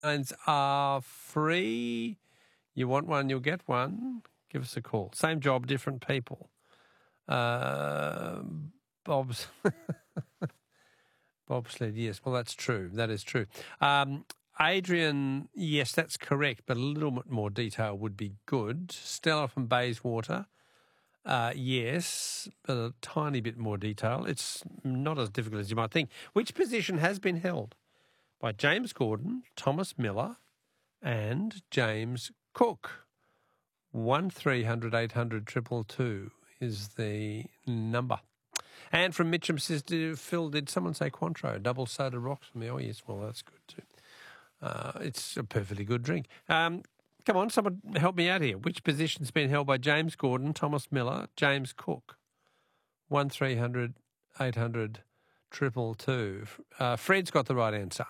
Lines are free. You want one, you'll get one. Give us a call. Same job, different people. Bob's bobsled, yes. Well, that's true. That is true. Adrian, yes, that's correct, but a little bit more detail would be good. Stella from Bayswater, yes, but a tiny bit more detail. It's not as difficult as you might think. Which position has been held by James Gordon, Thomas Miller and James Cook? 1300 800 222 is the number. And from Mitcham says, Phil, did someone say Cointreau? Double soda rocks for me. Oh, yes, well, that's good too. It's a perfectly good drink. Come on, someone help me out here. Which position's been held by James Gordon, Thomas Miller, James Cook? 1300 800 222. Fred's got the right answer.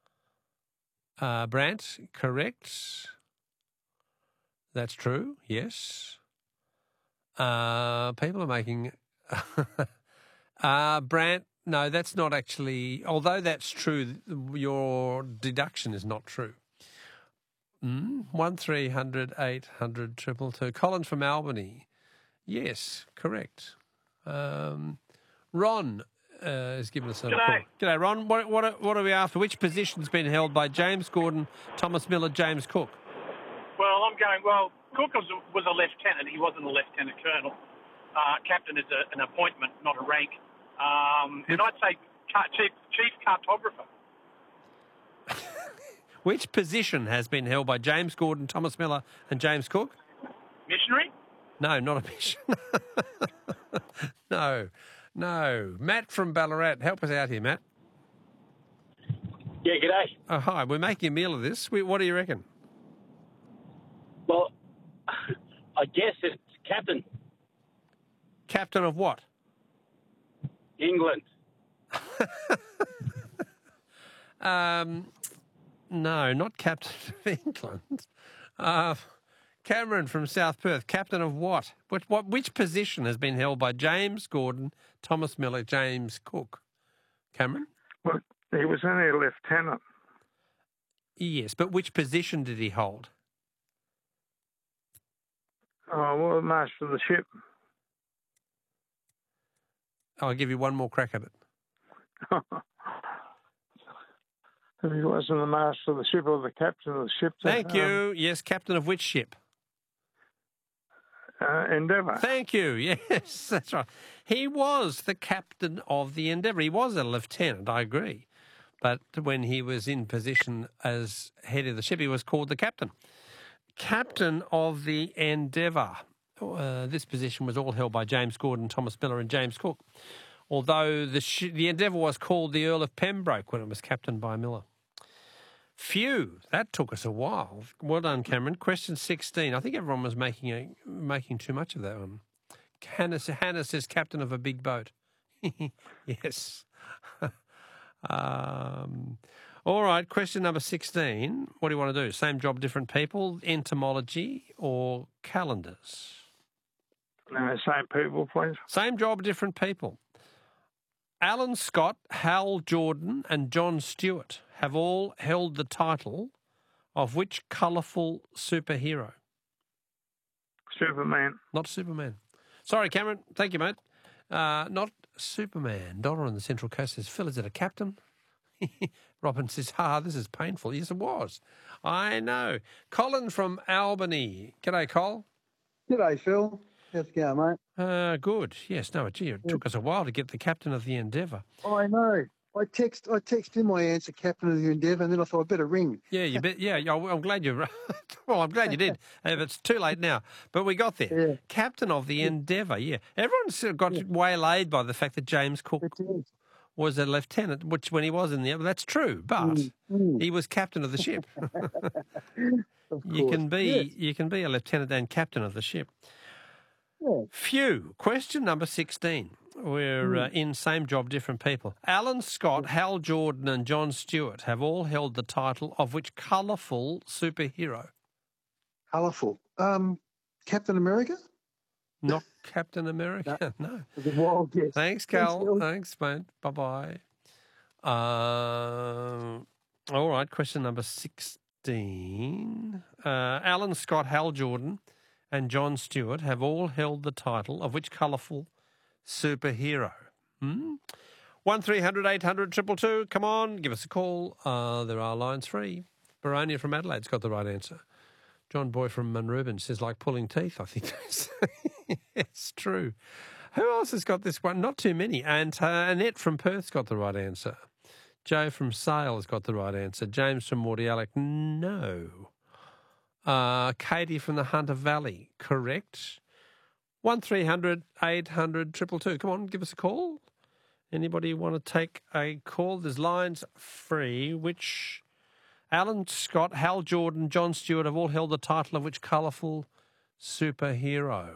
Brant, correct. That's true, yes. People are making... Brant, no, that's not actually... Although that's true, your deduction is not true. 1300 800 222. Colin from Albany. Yes, correct. Ron has given us a call. G'day, Ron. What are we after? Which position's been held by James Gordon, Thomas Miller, James Cook? Well, I'm going, Cook was a lieutenant. He wasn't a lieutenant colonel. Captain is an appointment, not a rank. And I'd say chief cartographer. Which position has been held by James Gordon, Thomas Miller and James Cook? Missionary? No, not a mission. No. Matt from Ballarat. Help us out here, Matt. Yeah, g'day. Oh, hi. We're making a meal of this. What do you reckon? Well, I guess it's captain. Captain of what? England. No, not captain of England. Cameron from South Perth. Captain of what? Which position has been held by James Gordon, Thomas Miller, James Cook? Cameron? Well, he was only a lieutenant. Yes, but which position did he hold? Oh, well, master of the ship. I'll give you one more crack at it. If he wasn't the master of the ship or the captain of the ship. Thank you. Yes, captain of which ship? Endeavour. Thank you. Yes, that's right. He was the captain of the Endeavour. He was a lieutenant, I agree. But when he was in position as head of the ship, he was called the captain. Captain of the Endeavour. This position was all held by James Gordon, Thomas Miller and James Cook, although the Endeavour was called the Earl of Pembroke when it was captained by Miller. Phew, that took us a while. Well done, Cameron. Question 16. I think everyone was making too much of that one. Hannah says captain of a big boat. Yes. All right, question number 16. What do you want to do? Same job, different people, entomology or calendars? No, same people, please. Same job, different people. Alan Scott, Hal Jordan and John Stewart have all held the title of which colourful superhero? Superman. Not Superman. Sorry, Cameron. Thank you, mate. Not Superman. Donna on the Central Coast says, Phil, is it a captain? Robin says, this is painful. Yes, it was. I know. Colin from Albany. G'day, Col. G'day, Phil. How's it going, mate? Good. Yes, no, it took us a while to get the captain of the Endeavour. I know. I text him my answer, captain of the Endeavour, and then I thought I'd better ring. Yeah, you bet. Yeah, I'm glad you. Well, I'm glad you did. It's too late now, but we got there. Yeah. Captain of the Endeavour. Yeah, everyone's got waylaid by the fact that James Cook was a lieutenant, which when he was in the, that's true, but he was captain of the ship. You can be a lieutenant and captain of the ship. Yeah. Phew. Question number 16. We're in same job, different people. Alan Scott, Hal Jordan and John Stewart have all held the title of which colourful superhero? Colourful. Captain America? Not Captain America, no. It's a wild guess. Thanks, Cal. Thanks, mate. Bye-bye. All right, question number 16. Alan Scott, Hal Jordan and John Stewart have all held the title of which colourful superhero? 1300 800 222. Come on, give us a call. There are lines free. Baronia from Adelaide's got the right answer. John Boy from Munrubin says, like pulling teeth, I think. It's true. Who else has got this one? Not too many. And Annette from Perth's got the right answer. Joe from Sale has got the right answer. James from Mordialloc, no. Katie from the Hunter Valley, correct. 1300 800 222. Come on, give us a call. Anybody want to take a call? There's lines free. Which Alan Scott, Hal Jordan, John Stewart have all held the title of which colourful superhero?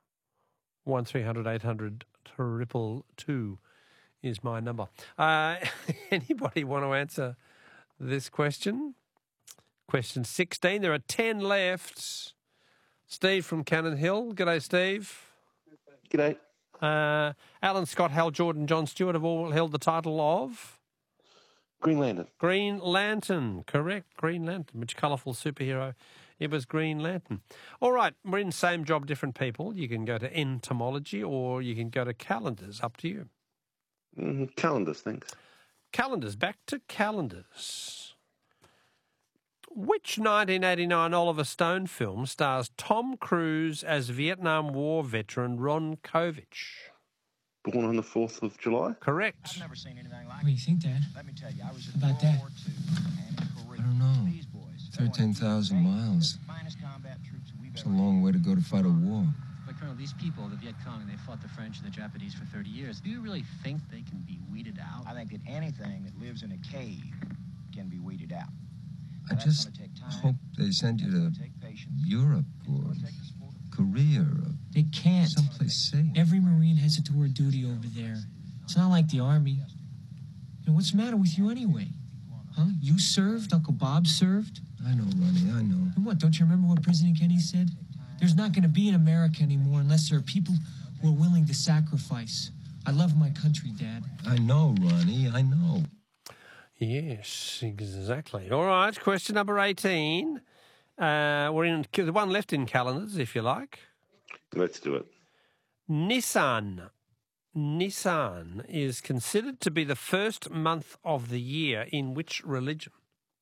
1300 800 222 is my number. Anybody want to answer this question? Question 16. There are 10 left. Steve from Cannon Hill. G'day, Steve. G'day. Alan Scott, Hal Jordan, John Stewart have all held the title of? Green Lantern. Green Lantern, correct. Green Lantern. Which colourful superhero? It was Green Lantern. All right, we're in Same Job, Different People. You can go to entomology or you can go to calendars. Up to you. Calendars, thanks. Calendars. Back to calendars. Which 1989 Oliver Stone film stars Tom Cruise as Vietnam War veteran Ron Kovich? Born on the 4th of July? Correct. I've never seen anything like What do you think, Dad? Let me tell you, I was in About World that? War II and in Korea. I don't know. These boys, they 13,000 were miles. the finest combat troops we've It's a ever long way to go to fight a war. But Colonel, these people, the Viet Cong, they fought the French and the Japanese for 30 years. Do you really think they can be weeded out? I think that anything that lives in a cave can be weeded out. I That's just gonna take time. hope they send you It's gonna to take patience. Europe It's or gonna take the sport. Korea or They can't. someplace safe. Every Marine has a tour of duty over there. It's not like the Army. You know, what's the matter with you anyway? Huh? You served? Uncle Bob served? I know, Ronnie, I know. And what, don't you remember what President Kennedy said? There's not going to be an America anymore unless there are people who are willing to sacrifice. I love my country, Dad. I know, Ronnie, I know. Yes, exactly. All right, question number 18. We're in the one left in calendars, if you like. Let's do it. Nissan is considered to be the first month of the year in which religion?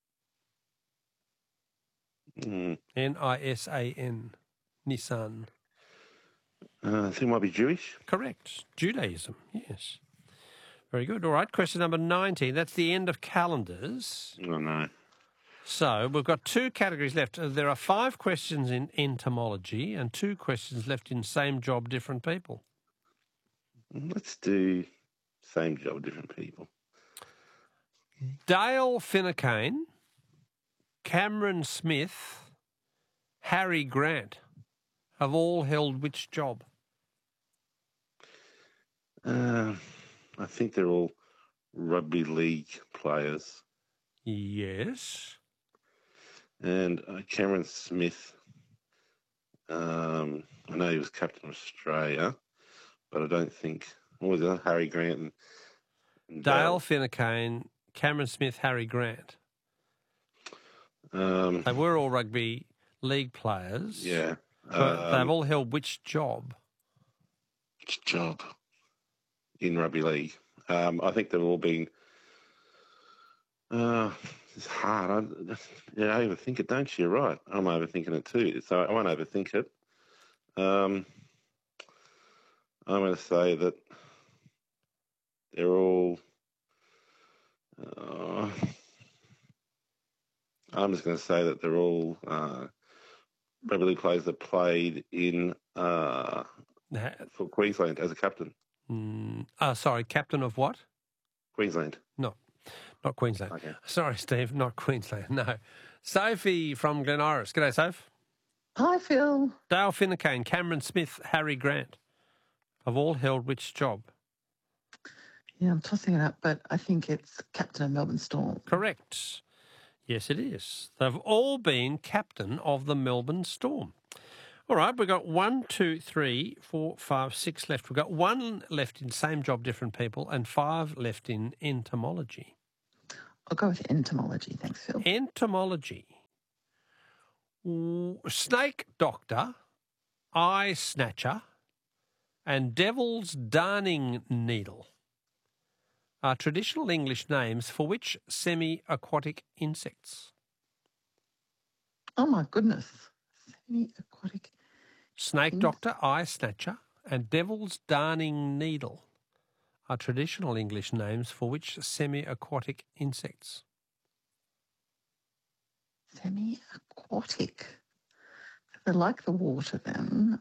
Nisan. Nissan. I think it might be Jewish. Correct. Judaism, yes. Very good. All right, question number 19. That's the end of calendars. Oh, no. So we've got two categories left. There are 5 questions in entomology and 2 questions left in Same Job, Different People. Let's do Same Job, Different People. Dale Finucane, Cameron Smith, Harry Grant have all held which job? I think they're all rugby league players. Yes. And Cameron Smith, I know he was captain of Australia, but I don't think, what was it, Harry Grant and Dale Finucane, Cameron Smith, Harry Grant. They were all rugby league players. Yeah. But they've all held which job? Which job in rugby league? I think they've all been... it's hard. I overthink it, don't you? You're right. I'm overthinking it too, so I won't overthink it. I'm going to say that they're all... I'm just going to say that they're all rugby league players that played in for Queensland as a captain. Sorry, captain of what? Queensland. No, not Queensland. Okay. Sorry, Steve, not Queensland, no. Sophie from Glen Iris. G'day, Soph. Hi, Phil. Dale Finucane, Cameron Smith, Harry Grant have all held which job? Yeah, I'm tossing it up, but I think it's captain of Melbourne Storm. Correct. Yes, it is. They've all been captain of the Melbourne Storm. All right, we've got 1, 2, 3, 4, 5, 6 left. We've got 1 left in Same Job, Different People and 5 left in entomology. I'll go with entomology. Thanks, Phil. Entomology. Snake doctor, eye snatcher, and devil's darning needle are traditional English names for which semi-aquatic insects? Oh, my goodness. Semi-aquatic. Snake doctor, eye snatcher, and devil's darning needle are traditional English names for which semi-aquatic insects? Semi-aquatic. They like the water then.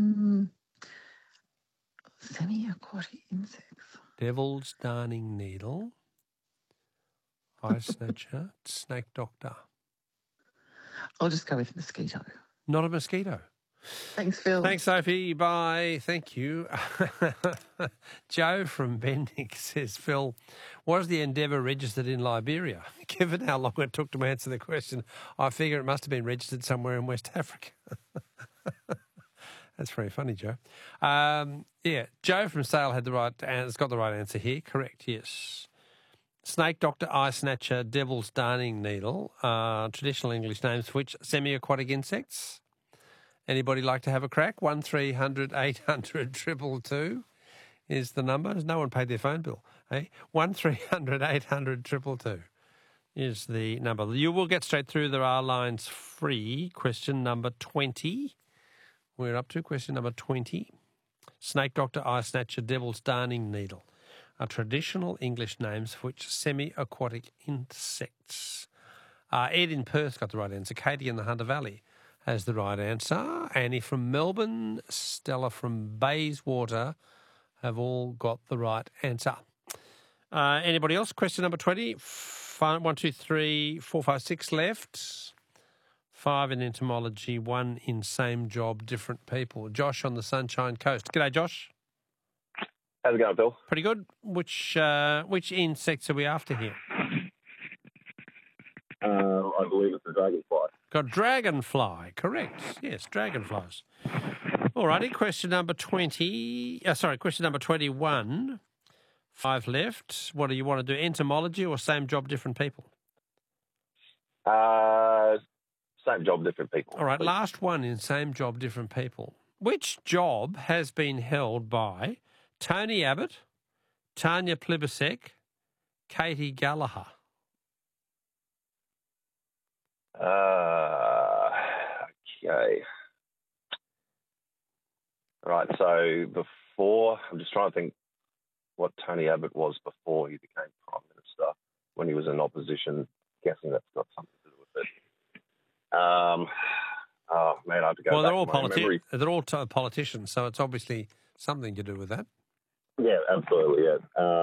Semi-aquatic insects. Devil's darning needle, eye snatcher, snake doctor. I'll just go with mosquito. Not a mosquito. Thanks, Phil. Thanks, Sophie. Bye. Thank you. Joe from Bendick says, Phil, was the Endeavour registered in Liberia? Given how long it took to answer the question, I figure it must have been registered somewhere in West Africa. That's very funny, Joe. Joe from Sale had got the right answer here. Correct, yes. Snake doctor, eye snatcher, devil's darning needle, traditional English names for which semi-aquatic insects. Anybody like to have a crack? 1300 800 222 is the number. Has no one paid their phone bill? Hey, 1300 800 222 is the number. You will get straight through. There are lines free. Question number 20. We're up to question number 20. Snake doctor, eye snatcher, devil's darning needle are traditional English names for which semi-aquatic insects. Ed in Perth got the right answer. Katie in the Hunter Valley has the right answer. Annie from Melbourne, Stella from Bayswater have all got the right answer. Anybody else? Question number 20. 1, 2, 3, 4, 5, 6 left. 5 in entomology, 1 in same job, different people. Josh on the Sunshine Coast. G'day, Josh. How's it going, Phil? Pretty good. Which insects are we after here? I believe it's the dragonfly. Got dragonfly, correct. Yes, dragonflies. All righty, question number 21. 5 left. What do you want to do, entomology or same job, different people? Same job, different people. All right, please. last one in same job, different people. Which job has been held by Tony Abbott, Tanya Plibersek, Katie Gallagher? Okay. Right, so before, I'm just trying to think what Tony Abbott was before he became Prime Minister, when he was in opposition. Guessing that's got something to do with it. I have to go back to my memory. They're all politicians, so it's obviously something to do with that. Yeah, absolutely, yeah.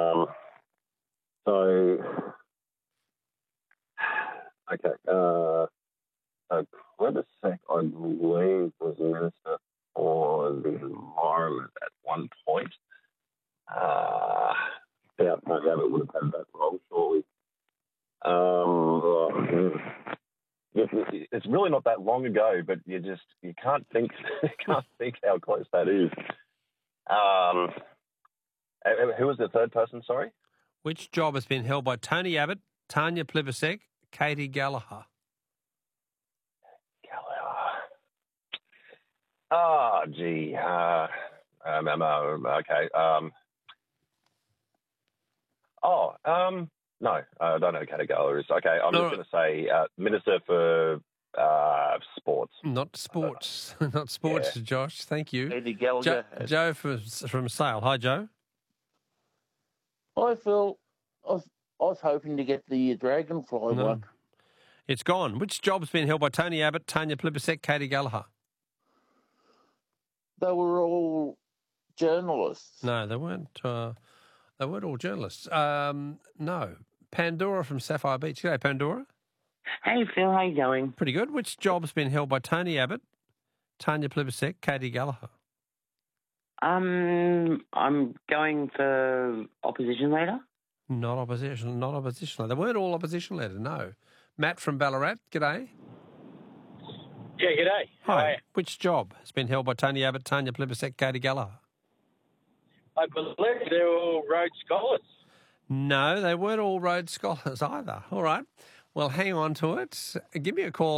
Okay. Plibersek, I believe, was Minister for the Environment at one point. Tony Abbott would have had that role, surely. It's really not that long ago, but you can't think how close that is. Who was the third person? Sorry. Which job has been held by Tony Abbott, Tanya Plibersek, Katie Gallagher? Oh, gee. Okay. No, I don't know who Katie Gallagher is. Okay, I'm just going to say Minister for Sports. Not sports. Not sports, yeah. Josh. Thank you. Katie Gallagher. Joe from Sale. Hi, Joe. Hi, Phil. I was hoping to get the dragonfly one. It's gone. Which job's been held by Tony Abbott, Tanya Plibersek, Katie Gallagher? They were all journalists. No, they weren't. They weren't all journalists. No. Pandora from Sapphire Beach. G'day, Pandora. Hey, Phil. How you going? Pretty good. Which job's been held by Tony Abbott, Tanya Plibersek, Katie Gallagher? I'm going for opposition leader. Not opposition leader. They weren't all opposition leader, no. Matt from Ballarat. G'day. Yeah, g'day. Hi. Which job has been held by Tony Abbott, Tanya Plibersek, Katie Gallagher? I believe they're all Rhodes Scholars. No, they weren't all Rhodes Scholars either. All right. Well, hang on to it. Give me a call.